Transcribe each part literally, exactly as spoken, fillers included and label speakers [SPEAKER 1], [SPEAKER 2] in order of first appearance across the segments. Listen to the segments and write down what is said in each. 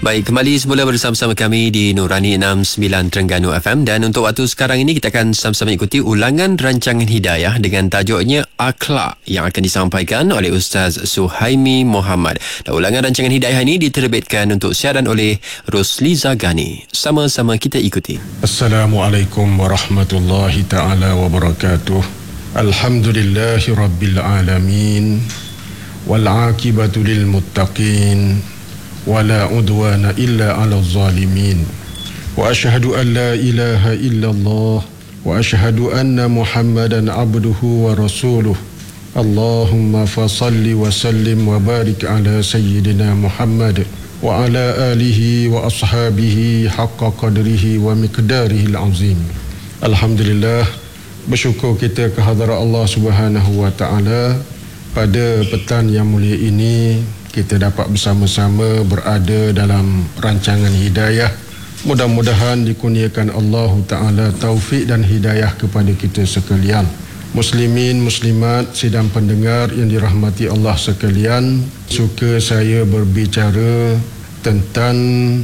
[SPEAKER 1] Baik, kembali semula bersama-sama kami di Nurani enam sembilan Terengganu F M, dan untuk waktu sekarang ini kita akan sama-sama ikuti ulangan rancangan Hidayah dengan tajuknya Akhlak yang akan disampaikan oleh Ustaz Suhaimi Muhammad. Dan ulangan rancangan Hidayah ini diterbitkan untuk siaran oleh Rosliza Ghani. Sama-sama kita ikuti.
[SPEAKER 2] Assalamualaikum warahmatullahi taala wabarakatuh. Alhamdulillahi rabbil alamin. Wal aqibatu lil muttaqin. ولا عدوان إلا على الظالمين وأشهد أن لا إله إلا الله وأشهد أن محمدا عبده ورسوله اللهم فصل وسلم وبارك على سيدنا محمد وعلى آله وأصحابه حق قدره ومقداره العظيم. Alhamdulillah, bersyukur kita kehadrat Allah Subhanahu wa taala pada petang yang mulia ini kita dapat bersama-sama berada dalam rancangan hidayah. Mudah-mudahan dikurniakan Allah Ta'ala taufik dan hidayah kepada kita sekalian. Muslimin, muslimat, sidang pendengar yang dirahmati Allah sekalian, suka saya berbicara tentang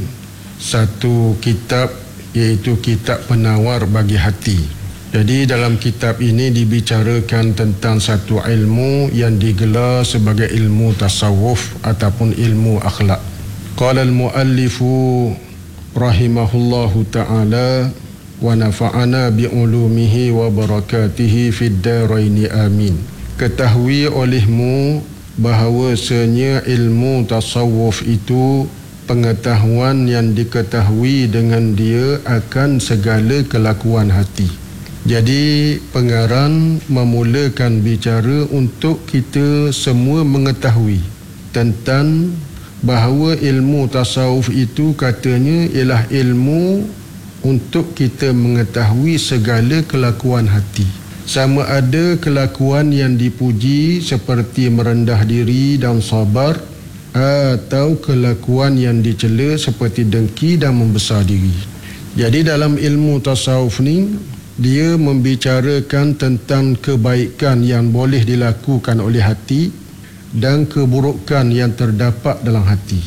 [SPEAKER 2] satu kitab, iaitu kitab penawar bagi hati. Jadi dalam kitab ini dibicarakan tentang satu ilmu yang digelar sebagai ilmu tasawuf ataupun ilmu akhlak. Qala al-muallifu rahimahullahu ta'ala wa nafa'ana bi'ulumihi wa barakatihi fid daraini amin. Ketahui olehmu bahawasanya ilmu tasawuf itu pengetahuan yang diketahui dengan dia akan segala kelakuan hati. Jadi pengarang memulakan bicara untuk kita semua mengetahui tentang bahawa ilmu tasawuf itu katanya ialah ilmu untuk kita mengetahui segala kelakuan hati. Sama ada kelakuan yang dipuji seperti merendah diri dan sabar, atau kelakuan yang dicela seperti dengki dan membesar diri. Jadi dalam ilmu tasawuf ni dia membicarakan tentang kebaikan yang boleh dilakukan oleh hati dan keburukan yang terdapat dalam hati.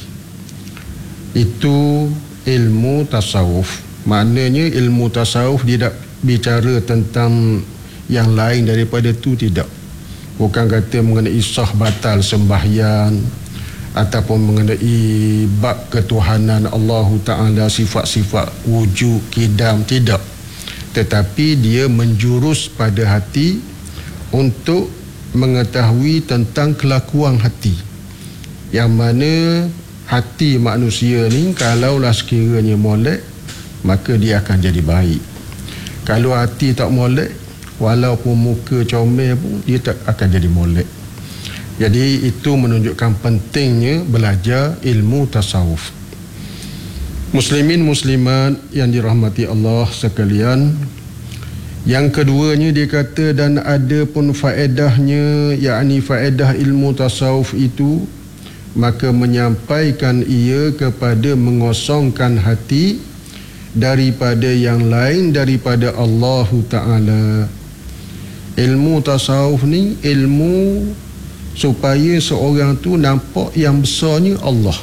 [SPEAKER 2] Itu ilmu tasawuf. Maknanya ilmu tasawuf tidak bicara tentang yang lain daripada itu, tidak. Bukan kata mengenai sah batal sembahyang ataupun mengenai bab ketuhanan Allah Ta'ala, sifat-sifat wujud, kidam, tidak. Tetapi dia menjurus pada hati untuk mengetahui tentang kelakuan hati, yang mana hati manusia ni kalaulah sekiranya molek, maka dia akan jadi baik. Kalau hati tak molek, walaupun muka comel pun dia tak akan jadi molek. Jadi itu menunjukkan pentingnya belajar ilmu tasawuf. Muslimin muslimat yang dirahmati Allah sekalian, yang keduanya dia kata dan ada pun faedahnya, yakni faedah ilmu tasawuf itu, maka menyampaikan ia kepada mengosongkan hati daripada yang lain daripada Allah Ta'ala. Ilmu tasawuf ni ilmu supaya seorang tu nampak yang besarnya Allah.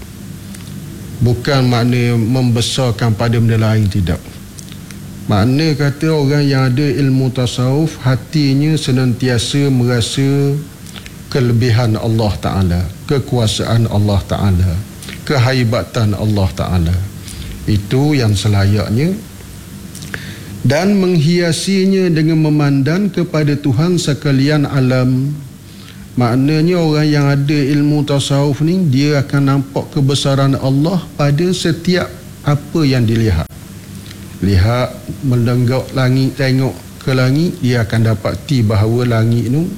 [SPEAKER 2] Bukan makna membesarkan pada benda lain, tidak. Makna kata orang yang ada ilmu tasawuf, hatinya senantiasa merasa kelebihan Allah Ta'ala, kekuasaan Allah Ta'ala, kehaibatan Allah Ta'ala. Itu yang selayaknya, dan menghiasinya dengan memandang kepada Tuhan sekalian alam. Maknanya orang yang ada ilmu tasawuf ni, dia akan nampak kebesaran Allah pada setiap apa yang dilihat. Lihat, mendenggak langit, tengok ke langit, dia akan dapati bahawa langit tu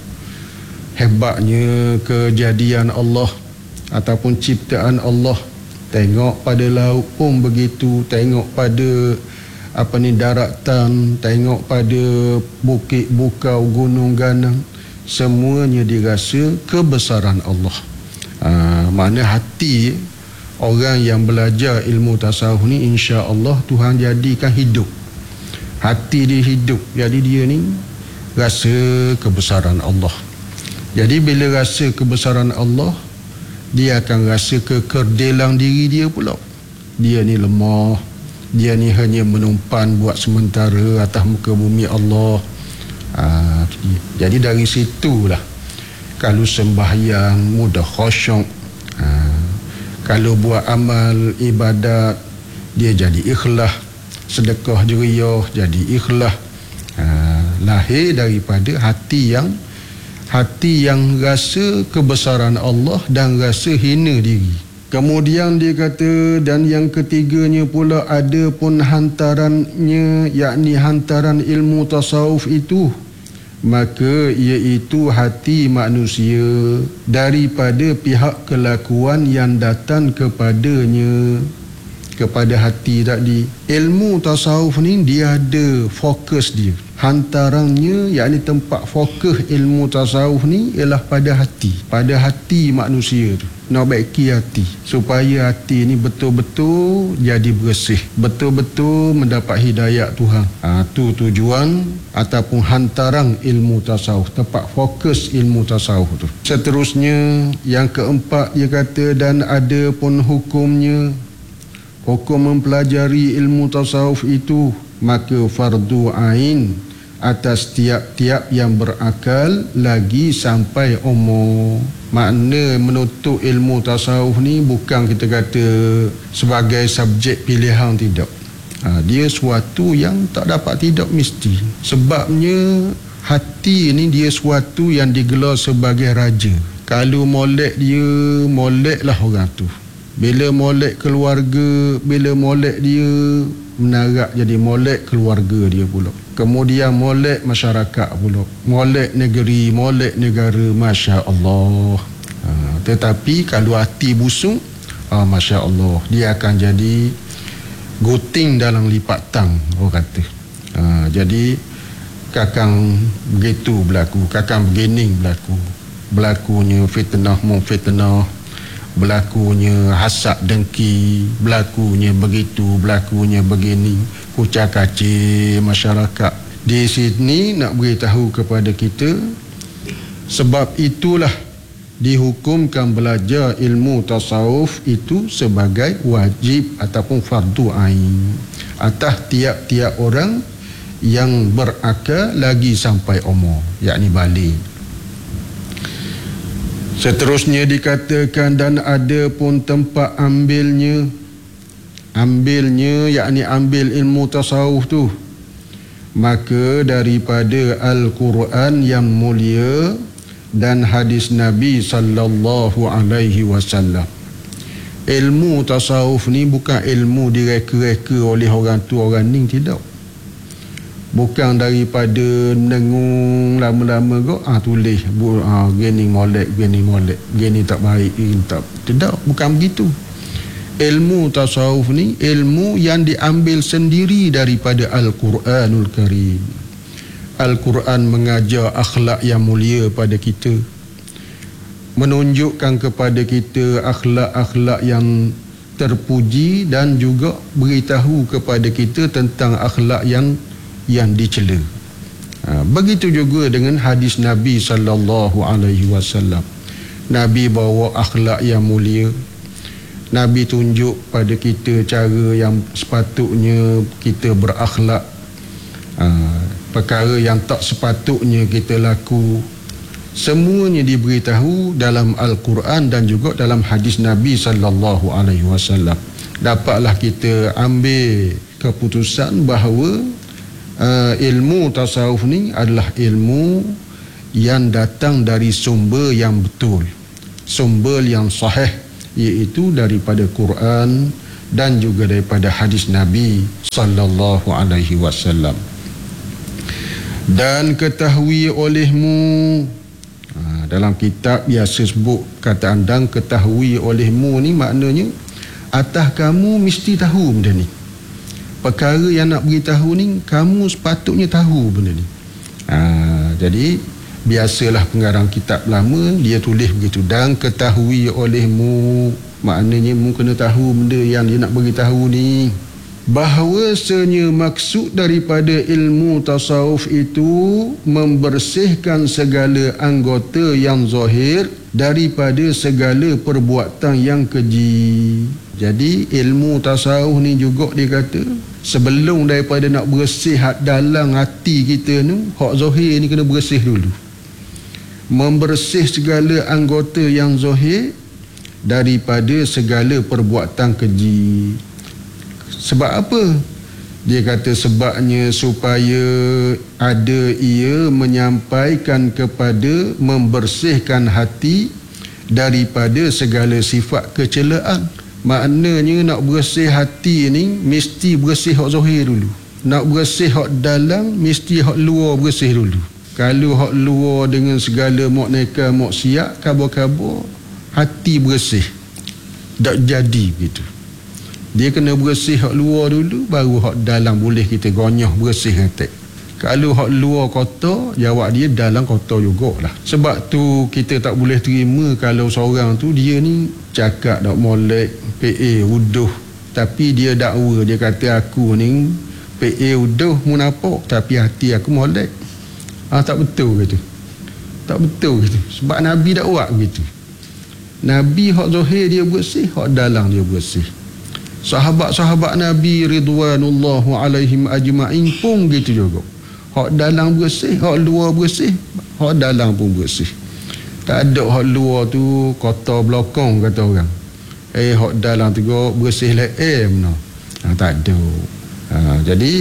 [SPEAKER 2] hebatnya kejadian Allah ataupun ciptaan Allah. Tengok pada laut pun begitu, tengok pada apa ni daratan, tengok pada bukit bukau, gunung ganang, semuanya dirasa kebesaran Allah. Ha, mana hati orang yang belajar ilmu tasawuf ni, insya-Allah Tuhan jadikan hidup. Hati dia hidup, jadi dia ni rasa kebesaran Allah. Jadi bila rasa kebesaran Allah, dia akan rasa kekerdilan diri dia pula. dia ni lemah, dia ni hanya menumpan buat sementara atas muka bumi Allah. Ha, jadi dari situlah kalau sembahyang mudah khusyuk, ha, kalau buat amal ibadat dia jadi ikhlas, sedekah jariah jadi ikhlas. Ha, lahir daripada hati yang hati yang rasa kebesaran Allah dan rasa hina diri. Kemudian dia kata, dan yang ketiganya pula ada pun hantarannya, yakni hantaran ilmu tasawuf itu, maka iaitu hati manusia daripada pihak kelakuan yang datang kepadanya, kepada hati tadi. Ilmu tasawuf ni dia ada fokus dia. Hantarannya, yakni tempat fokus ilmu tasawuf ni ialah pada hati, pada hati manusia tu. Nak baiki hati supaya hati ni betul-betul jadi bersih, betul-betul mendapat hidayat Tuhan. Ha, tu tujuan ataupun hantaran ilmu tasawuf, tempat fokus ilmu tasawuf tu. Seterusnya yang keempat dia kata, dan ada pun hukumnya, hukum mempelajari ilmu tasawuf itu maka fardu ain atas tiap-tiap yang berakal lagi sampai umur. Makna menuntut ilmu tasawuf ni bukan kita kata sebagai subjek pilihan, tidak. Ha, dia suatu yang tak dapat tidak mesti. Sebabnya hati ni dia suatu yang digelar sebagai raja. Kalau molek dia, moleklah orang tu. Bila molek keluarga, bila molek dia, menarak jadi molek keluarga dia pula. Kemudian molek masyarakat pula, molek negeri, molek negara. Masya Allah. Ha, tetapi kalau hati busuk, ha, Masya Allah, dia akan jadi guting dalam lipat tang, orang kata. Ha, jadi kakang begitu berlaku, kakang begini berlaku. Berlakunya fitnah memfitnah, berlakunya hasad dengki, berlakunya begitu, berlakunya begini, kucak kacir masyarakat. Di sini nak beritahu kepada kita, sebab itulah dihukumkan belajar ilmu tasawuf itu sebagai wajib ataupun fardu ain atas tiap-tiap orang yang berakal lagi sampai umur, yakni balik. Seterusnya dikatakan, dan ada pun tempat ambilnya, ambilnya yakni ambil ilmu tasawuf tu, maka daripada Al-Quran yang mulia dan hadis Nabi sallallahu alaihi wasallam. Ilmu tasawuf ni bukan ilmu direka-reka oleh orang tu orang ni, tidak. Bukan daripada mendengung lama-lama kau ah tulis bu, ah gini molek, gini molek, gini tak baik, ini tak. Tidak, bukan begitu. Ilmu tasawuf ni ilmu yang diambil sendiri daripada Al-Quranul Karim. Al-Quran mengajar akhlak yang mulia pada kita, menunjukkan kepada kita akhlak-akhlak yang terpuji dan juga beritahu kepada kita tentang akhlak yang yang dicela. Ha, begitu juga dengan hadis Nabi sallallahu alaihi wasallam. Nabi bawa akhlak yang mulia. Nabi tunjuk pada kita cara yang sepatutnya kita berakhlak. Ha, perkara yang tak sepatutnya kita laku. Semuanya diberitahu dalam Al-Quran dan juga dalam hadis Nabi sallallahu alaihi wasallam. Dapatlah kita ambil keputusan bahawa Uh, ilmu tasawuf ni adalah ilmu yang datang dari sumber yang betul, sumber yang sahih, iaitu daripada Quran dan juga daripada hadis Nabi sallallahu alaihi wasallam. Dan ketahui olehmu, uh, dalam kitab biasa sebut kata andang ketahui olehmu ni maknanya atas kamu mesti tahu benda ni. Perkara yang nak beritahu ni kamu sepatutnya tahu benda ni. Ha, jadi biasalah pengarang kitab lama dia tulis begitu, dan ketahui olehmu, maknanya mu kena tahu benda yang dia nak beritahu ni. bahawasanya maksud daripada ilmu tasawuf itu membersihkan segala anggota yang zahir daripada segala perbuatan yang keji. Jadi ilmu tasawuf ni juga dia kata sebelum daripada nak bersih dalam hati kita ni, hak zahir ni kena bersih dulu. Membersih segala anggota yang zahir daripada segala perbuatan keji. Sebab apa? Dia kata sebabnya supaya ada ia menyampaikan kepada membersihkan hati daripada segala sifat kecelaan. Maknanya nak bersih hati ni mesti bersih hak zahir dulu. Nak bersih hak dalam mesti hak luar bersih dulu. Kalau hak luar dengan segala mukneka maksiat, kabar-kabar, hati bersih. Tak jadi begitu. Dia kena bersih hak luar dulu, baru hak dalam boleh kita gonyah bersih hati. Kalau hak luar kotor, jawab dia dalam kotor jugalah. Sebab tu kita tak boleh terima kalau seorang tu dia ni cakap tak molek, P A uduh, tapi dia dakwa, dia kata aku ni P A uduh munafik tapi hati aku molek. Ah, tak betul gitu. Tak betul gitu. Sebab Nabi tak buat begitu. Nabi hak zahir dia bersih, hak dalam dia bersih. Sahabat-sahabat Nabi ridwanullahu alaihim ajma'in pun gitu juga. Hak dalam bersih, hak luar bersih, hak dalam pun bersih. Tak ada hak luar tu kotor belakang kata orang. Eh hak dalam tu bersih leem no. Ha, tak ada. Ha, jadi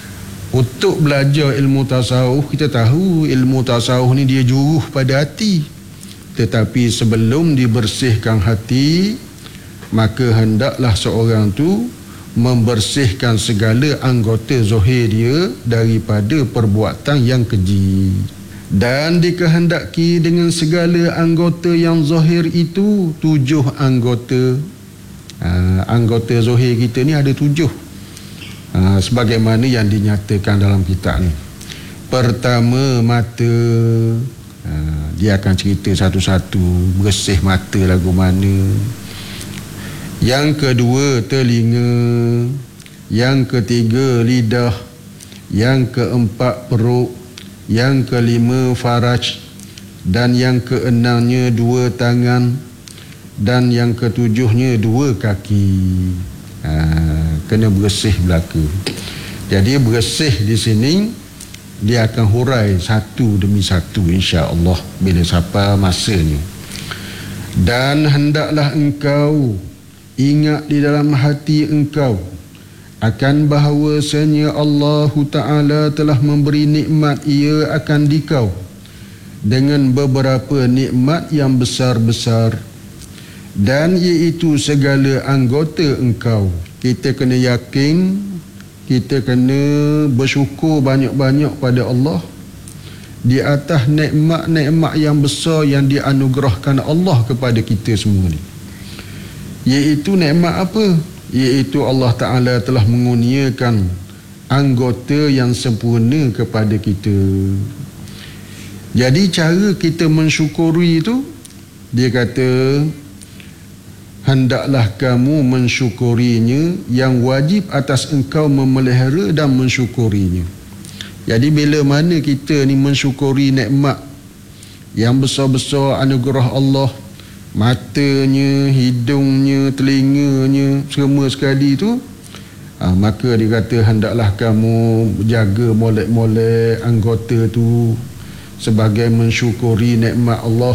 [SPEAKER 2] untuk belajar ilmu tasawuf, kita tahu ilmu tasawuf ni dia juruh pada hati. Tetapi sebelum dibersihkan hati, maka hendaklah seorang tu membersihkan segala anggota zahir dia daripada perbuatan yang keji. Dan dikehendaki dengan segala anggota yang zahir itu tujuh anggota. Ha, anggota zahir kita ni ada tujuh. Ha, sebagaimana yang dinyatakan dalam kitab ni. Pertama, mata. Ha, dia akan cerita satu-satu bersih mata lagu mana. Yang kedua, telinga. Yang ketiga, lidah. Yang keempat, perut. Yang kelima, faraj. Dan yang keenamnya, dua tangan. Dan yang ketujuhnya, dua kaki. Ha, kena bersih belaka. Jadi bersih di sini dia akan hurai satu demi satu insya-Allah bila sampai masanya. Dan hendaklah engkau ingat di dalam hati engkau akan bahawasanya Allah Ta'ala telah memberi nikmat ia akan dikau dengan beberapa nikmat yang besar-besar, dan iaitu segala anggota engkau. Kita kena yakin, kita kena bersyukur banyak-banyak pada Allah di atas nikmat-nikmat yang besar yang dianugerahkan Allah kepada kita semua ni. Iaitu nikmat apa? Iaitu Allah Ta'ala telah mengurniakan anggota yang sempurna kepada kita. Jadi cara kita mensyukuri itu, dia kata hendaklah kamu mensyukurinya, yang wajib atas engkau memelihara dan mensyukurinya. Jadi bila mana kita ni mensyukuri nikmat yang besar-besar anugerah Allah, matanya, hidungnya, telinganya, semua sekali tu, ha, maka dia kata hendaklah kamu jaga molek-molek anggota tu sebagai mensyukuri nikmat Allah.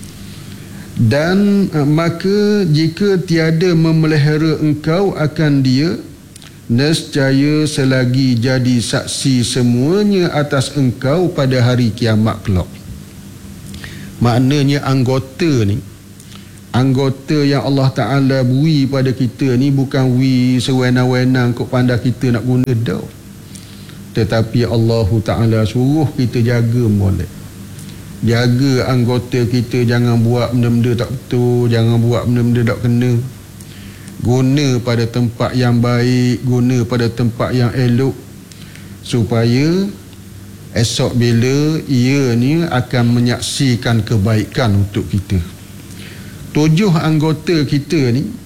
[SPEAKER 2] Dan uh, maka jika tiada memelihara engkau akan dia, nescaya selagi jadi saksi semuanya atas engkau pada hari kiamat kelak. Maknanya anggota ni, anggota yang Allah Ta'ala beri pada kita ni bukan wi sewenang-wenang kok pandai kita nak guna dah. Tetapi Allah Ta'ala suruh kita jaga molek. Jaga anggota kita, jangan buat benda-benda tak betul, jangan buat benda-benda tak kena. Guna pada tempat yang baik, guna pada tempat yang elok, supaya esok bila ia ni akan menyaksikan kebaikan untuk kita. Tujuh anggota kita ni